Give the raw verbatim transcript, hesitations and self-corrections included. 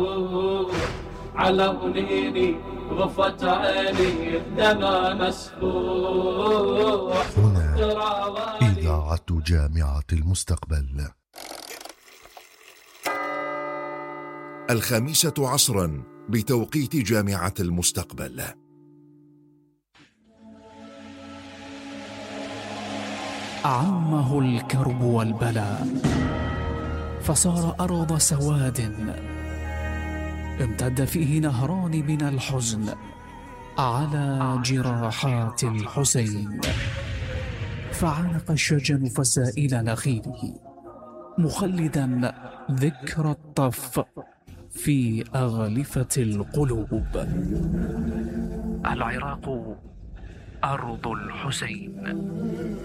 على منيني غفت عيني الدمى مسفوح. هنا إذاعة جامعة المستقبل. الخامسة عصرا بتوقيت جامعة المستقبل. عمه الكرب والبلاء، فصار أرض سواد امتد فيه نهران من الحزن على جراحات الحسين. فعانق الشجن فسائل نخيله مخلدا ذكرى الطف في أغلفة القلوب. العراق أرض الحسين.